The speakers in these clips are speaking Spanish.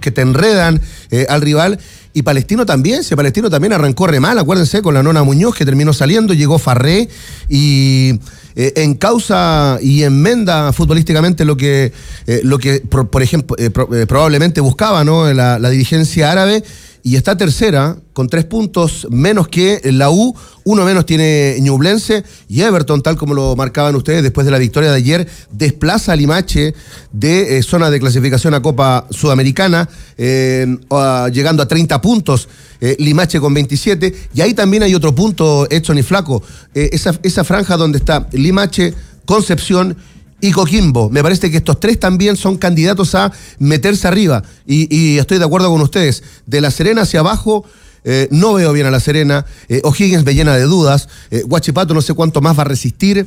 que te enredan al rival. Y Palestino también arrancó re mal, acuérdense, con la Nona Muñoz, que terminó saliendo, llegó Farré y encausa y enmenda futbolísticamente lo que por ejemplo, probablemente buscaba, ¿no?, la dirigencia árabe, y está tercera con 3 puntos menos que la U, 1 menos tiene Ñublense, y Everton, tal como lo marcaban ustedes, después de la victoria de ayer, desplaza a Limache de zona de clasificación a Copa Sudamericana, llegando a 30 puntos, Limache con 27, y ahí también hay otro punto, Edson y Flaco, esa franja donde está Limache, Concepción y Coquimbo. Me parece que estos 3 también son candidatos a meterse arriba, y estoy de acuerdo con ustedes. De La Serena hacia abajo, no veo bien a La Serena. O'Higgins me llena de dudas. Huachipato no sé cuánto más va a resistir.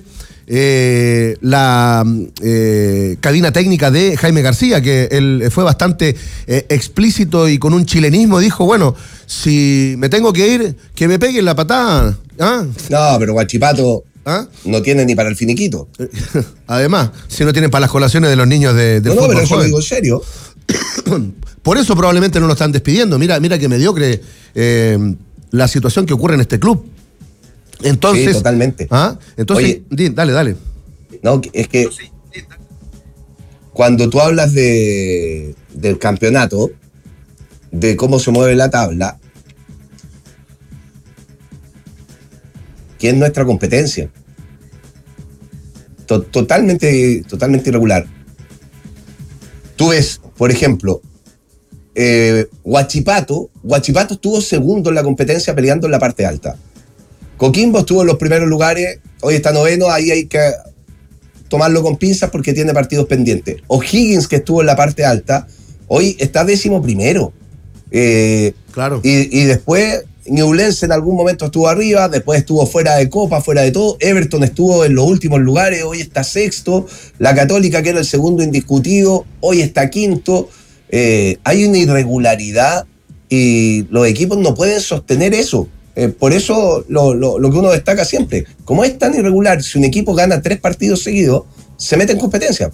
La cabina técnica de Jaime García, que él fue bastante explícito y con un chilenismo dijo, bueno, si me tengo que ir, que me peguen la patada. ¿Ah? No, pero Huachipato no tiene ni para el finiquito. Además, si no tienen para las colaciones de los niños del fútbol. No, pero eso lo digo en serio. Por eso probablemente no lo están despidiendo. Mira que mediocre la situación que ocurre en este club. Entonces, sí, totalmente. Entonces, oye, dale. No, es que cuando tú hablas del campeonato, de cómo se mueve la tabla, que es nuestra competencia. Totalmente irregular. Tú ves, por ejemplo, Huachipato estuvo segundo en la competencia peleando en la parte alta. Coquimbo estuvo en los primeros lugares, hoy está noveno, ahí hay que tomarlo con pinzas porque tiene partidos pendientes. O'Higgins, que estuvo en la parte alta, hoy está 11º. Claro. Y después Ñublense en algún momento estuvo arriba, después estuvo fuera de Copa, fuera de todo. Everton estuvo en los últimos lugares, hoy está 6º. La Católica, que era el segundo indiscutido, hoy está 5º. Hay una irregularidad y los equipos no pueden sostener eso. Por eso lo que uno destaca siempre, como es tan irregular, si un equipo gana 3 partidos seguidos, se mete en competencia.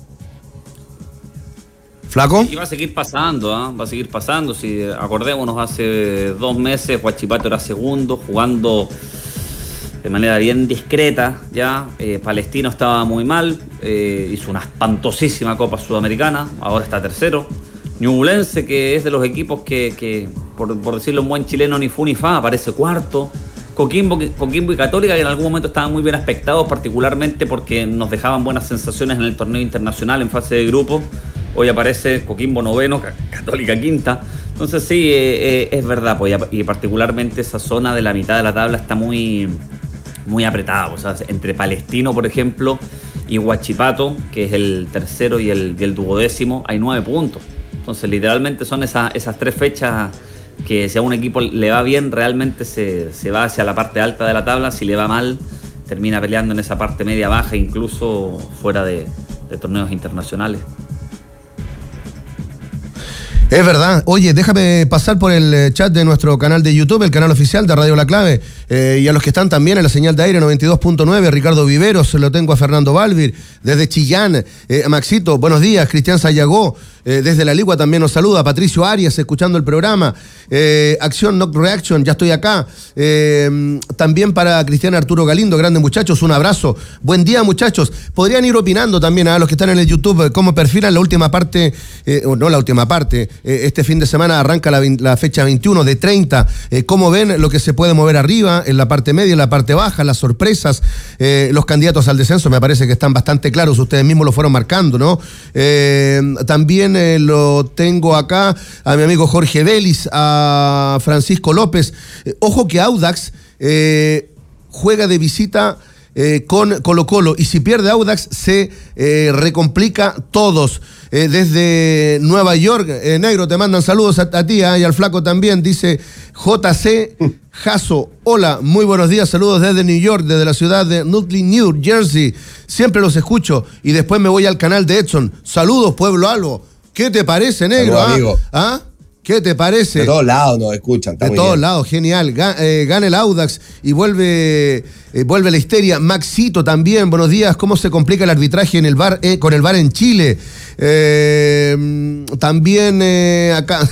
¿Flaco? Y va a seguir pasando, va a seguir pasando. Si acordémonos, hace 2 meses Huachipato era segundo, jugando de manera bien discreta, ya. Palestino estaba muy mal, hizo una espantosísima Copa Sudamericana, ahora está tercero. Ñublense, que es de los equipos que por decirlo en buen chileno, ni fu ni fa, aparece cuarto. Coquimbo y Católica, que en algún momento estaban muy bien aspectados, particularmente porque nos dejaban buenas sensaciones en el torneo internacional en fase de grupo. Hoy aparece Coquimbo noveno, Católica quinta. Entonces sí, es verdad, pues, y particularmente esa zona de la mitad de la tabla está muy, muy apretada. O sea, entre Palestino, por ejemplo, y Huachipato, que es el tercero y el 12º, hay 9 puntos. Entonces literalmente son esas 3 fechas que si a un equipo le va bien, realmente se va hacia la parte alta de la tabla. Si le va mal, termina peleando en esa parte media-baja, incluso fuera de torneos internacionales. Es verdad. Oye, déjame pasar por el chat de nuestro canal de YouTube, el canal oficial de Radio La Clave, y a los que están también en la señal de aire 92.9, Ricardo Viveros, lo tengo a Fernando Balvir, desde Chillán, Maxito, buenos días, Cristian Sayagó, desde La Ligua también nos saluda, Patricio Arias, escuchando el programa, Acción Knock Reaction, ya estoy acá, también para Cristian Arturo Galindo, grandes muchachos, un abrazo, buen día muchachos, podrían ir opinando también a los que están en el YouTube, cómo perfilan la última parte, o no la última parte, este fin de semana arranca la fecha 21 de 30. ¿Cómo ven lo que se puede mover arriba, en la parte media, en la parte baja, las sorpresas, los candidatos al descenso? Me parece que están bastante claros, ustedes mismos lo fueron marcando, ¿no? También lo tengo acá a mi amigo Jorge Vélez, a Francisco López. Ojo que Audax juega de visita con Colo-Colo, y si pierde Audax se recomplica todos. Desde Nueva York, Negro, te mandan saludos a ti y al Flaco también, dice JC Jasso. Hola, muy buenos días, saludos desde New York, desde la ciudad de Nutley, New Jersey. Siempre los escucho y después me voy al canal de Edson. Saludos, Pueblo Albo. ¿Qué te parece, Negro? Saludos, amigo. ¿Qué te parece? De todos lados nos escuchan. De todos lados, genial. Gana el Audax y vuelve la histeria. Maxito también, buenos días. ¿Cómo se complica el arbitraje en el VAR, con el VAR en Chile? También acá